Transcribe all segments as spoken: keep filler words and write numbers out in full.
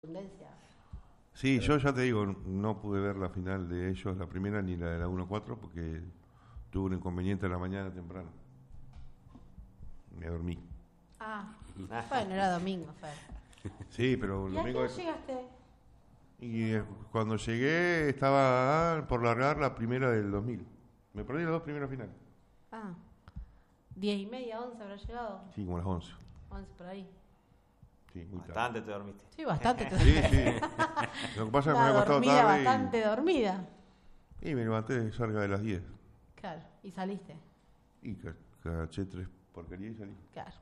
tendencia. Sí, yo ya te digo, no pude ver la final de ellos, la primera ni la de la uno cuatro, porque tuve un inconveniente a la mañana temprano. Me dormí. Ah, bueno, era domingo, Fer. Sí, pero el ¿Y a qué domingo... hora llegaste? Y eh, cuando llegué estaba por largar la primera del dos mil. Me perdí las dos primeras finales. Ah, diez y media, once habrá llegado. Sí, como las once. Once por ahí. Sí, muy tarde. Bastante te dormiste. Sí, bastante. Te Sí, sí. Lo que pasa es que me Una había acostado dormida tarde bastante dormida. y, y me levanté cerca de las diez. Claro, y saliste. Y ca- caché tres porquerías y salí. Claro.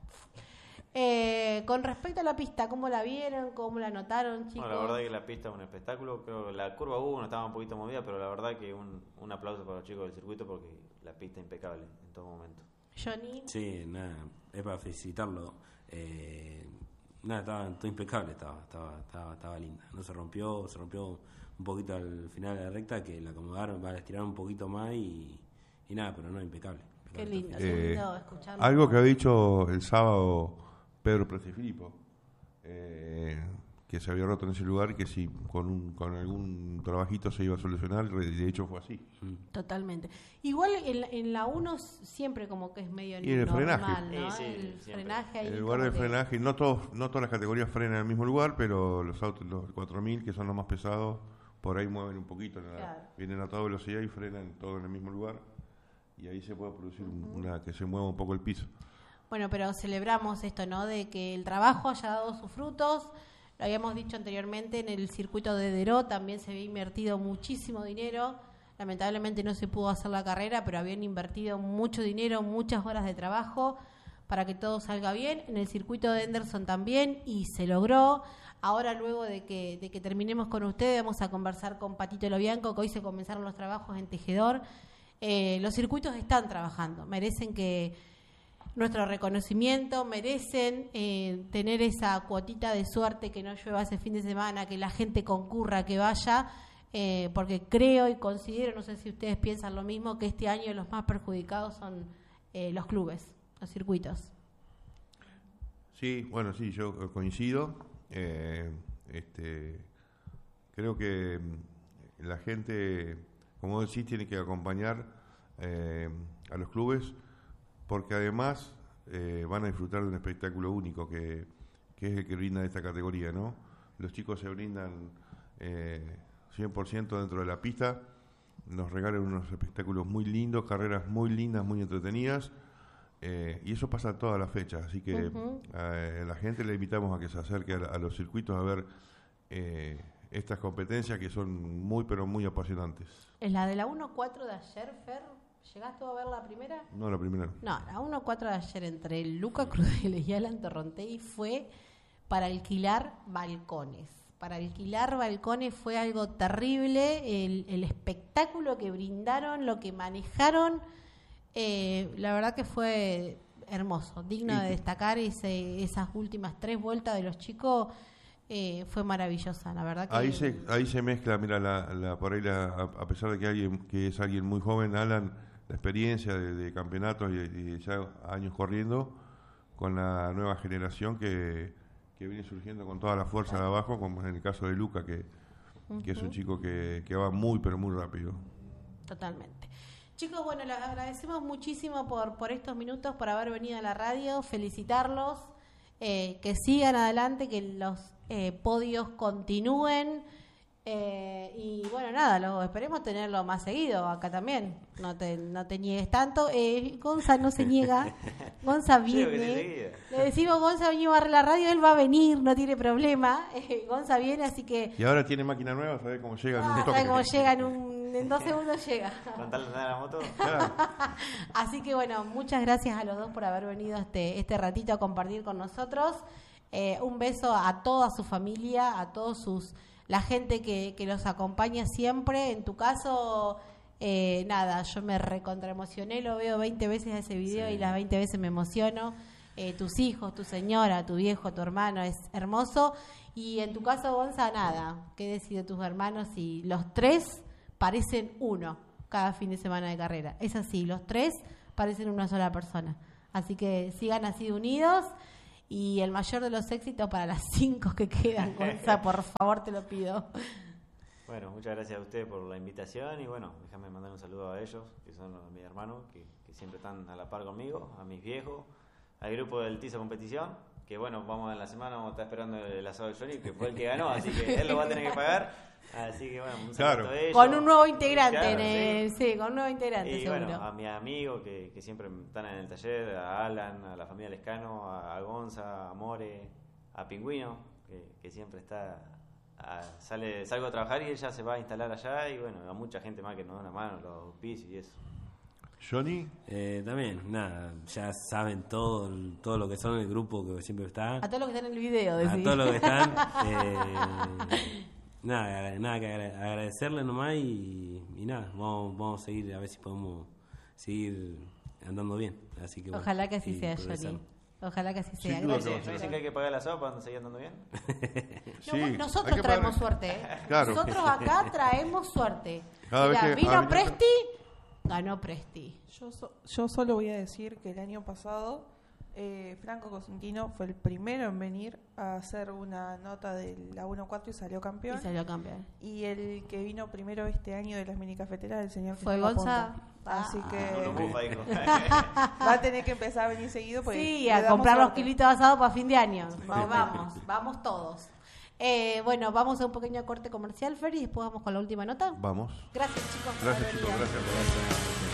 Eh, con respecto a la pista, ¿cómo la vieron? ¿Cómo la notaron, chicos? Bueno, la verdad que la pista es un espectáculo. Creo que la curva uno estaba un poquito movida, pero la verdad que un, un aplauso para los chicos del circuito porque la pista impecable en todo momento. Johnny. Sí, nada, es para felicitarlo. Eh, nada, estaba todo impecable, estaba, estaba, estaba, estaba linda. No se rompió, se rompió un poquito al final de la recta, que la acomodaron, la estiraron un poquito más y, y nada, pero no, impecable. Qué impecable. lindo, Eh, qué lindo escucharlo. Algo que ha dicho el sábado Pedro Prestefilipo, eh, que se había roto en ese lugar y que si con, un, con algún trabajito se iba a solucionar, de hecho fue así. Totalmente. Igual en, la- en la uno siempre como que es medio Y en el normal, frenaje. ¿no? Sí, sí, el siempre. frenaje ahí. En el lugar como del que- frenaje, no, todos, no todas las categorías frenan en el mismo lugar, pero los autos, los cuatro mil, que son los más pesados, por ahí mueven un poquito. la- Claro. Vienen a toda velocidad y frenan todo en el mismo lugar. Y ahí se puede producir un- una que se mueva un poco el piso. Bueno, pero celebramos esto, ¿no? De que el trabajo haya dado sus frutos. Lo habíamos dicho anteriormente, en el circuito de Deró también se había invertido muchísimo dinero. Lamentablemente no se pudo hacer la carrera, pero habían invertido mucho dinero, muchas horas de trabajo para que todo salga bien. En el circuito de Henderson también, y se logró. Ahora, luego de que, de que terminemos con ustedes, vamos a conversar con Patito Lobianco, que hoy se comenzaron los trabajos en Tejedor. Eh, los circuitos están trabajando, merecen que nuestro reconocimiento, merecen eh, tener esa cuotita de suerte, que no llueva ese fin de semana, que la gente concurra, que vaya, eh, porque creo y considero, no sé si ustedes piensan lo mismo, que este año los más perjudicados son eh, los clubes, los circuitos. Sí, bueno, sí, yo coincido. Eh, este, creo que mm, la gente, como decís, tiene que acompañar eh, a los clubes, porque además eh, van a disfrutar de un espectáculo único que, que es el que brinda esta categoría, ¿no? Los chicos se brindan eh, cien por ciento dentro de la pista, nos regalan unos espectáculos muy lindos, carreras muy lindas, muy entretenidas. Eh, y eso pasa todas las fechas, así que Ujú. eh, a la gente le invitamos a que se acerque a, la- a los circuitos a ver eh, estas competencias que son muy pero muy apasionantes. ¿Es la de la uno cuatro de ayer, Fer? ¿Llegaste a ver la primera? No la primera. No, la uno cuatro de ayer entre Luca Crudeles y Alan Torrontegui fue para alquilar balcones. Para alquilar balcones fue algo terrible, el, el espectáculo que brindaron, lo que manejaron, eh, la verdad que fue hermoso, digno Y- de destacar. Ese, esas últimas tres vueltas de los chicos eh, fue maravillosa, la verdad que... Ahí se ahí se mezcla, mira, la, la, por ahí la, a, a pesar de que alguien que es alguien muy joven, Alan, la experiencia de, de campeonatos y, y ya años corriendo, con la nueva generación que, que viene surgiendo con toda la fuerza de abajo, como en el caso de Luca, que, que es un Ujú. chico que, que va muy pero muy rápido. Totalmente. Chicos, bueno, les agradecemos muchísimo por, por estos minutos, por haber venido a la radio, felicitarlos, eh, que sigan adelante, que los eh, podios continúen, eh, y bueno, nada, lo, esperemos tenerlo más seguido acá también, no te, no te niegues tanto. eh, Gonza no se niega, Gonza Sí, que se viene, seguía. le decimos Gonza vino a la radio, él va a venir, no tiene problema, eh, Gonza viene, así que... Y ahora tiene máquina nueva, ¿sabes cómo llega? en un Ah, toque. ¿sabe cómo llega? En, un, en dos segundos llega. Con tal de andar a la moto. Claro. Así que bueno, muchas gracias a los dos por haber venido este, este ratito a compartir con nosotros. Eh, un beso a toda su familia, a todos sus, la gente que, que los acompaña siempre. En tu caso, eh, nada, yo me recontraemocioné, lo veo veinte veces ese video Sí. y las veinte veces me emociono. Eh, tus hijos, tu señora, tu viejo, tu hermano, es hermoso. Y en tu caso, Gonza, nada, ¿qué decir de tus hermanos? Y los tres parecen uno cada fin de semana de carrera. Es así, los tres parecen una sola persona. Así que sigan así unidos y el mayor de los éxitos para las cinco que quedan, Gonza, por favor, te lo pido. Bueno, muchas gracias a ustedes por la invitación y bueno, déjame mandar un saludo a ellos, que son los, mis hermanos, que, que siempre están a la par conmigo, a mis viejos, al grupo del Tiza Competición, que bueno, vamos en la semana, vamos a estar esperando el asado de Johnny, que fue el que ganó, así que él lo va a tener que pagar. Así que bueno, un saludo Claro. a ellos. Con un nuevo integrante, Claro, en el, sí. sí, con un nuevo integrante, Y seguro. bueno, a mis amigos que, que siempre están en el taller, a Alan, a la familia Lescano, a, a Gonza, a More, a Pingüino, que, que siempre está, a, sale, salgo a trabajar y ella se va a instalar allá, y bueno, a mucha gente más que nos da una mano, los auspicios y eso. Johnny, Eh, también, nada, ya saben todo, todo lo que son el grupo que siempre está. A todos los que están en el video, A decí. todos los que están. eh, nada, nada que agra- agradecerle nomás y, y nada, vamos, vamos a seguir a ver si podemos seguir andando bien. Así que, bueno, Ojalá que así y sea, progresar. Johnny. Ojalá que así sea. Sin duda Gracias. que ¿No dicen que hay que pagar la sopa cuando seguir andando bien? No, sí, bueno, hay nosotros que traemos pagar- suerte. ¿eh? Claro. Nosotros acá traemos suerte. Cada Mirá, vez que vino arbitra- Presti, ganó Presti. Yo, so- yo solo voy a decir que el año pasado eh, Franco Cosentino fue el primero en venir a hacer una nota de la uno cuatro y salió Y campeón. salió campeón. Y el que vino primero este año de las minicafeteras, el señor ¿Fue Cristóbal Gonza? Ponta. Así Ah. No lo que bufa, dijo. va a tener que empezar a venir seguido. Porque Sí, le a damos comprar los suerte. kilitos de asado para fin de año. Vamos, vamos, vamos todos. Eh, bueno, vamos a un pequeño corte comercial, Fer, y después vamos con la última nota. vamos. Gracias, chicos. por Gracias, haber chicos, venido. gracias.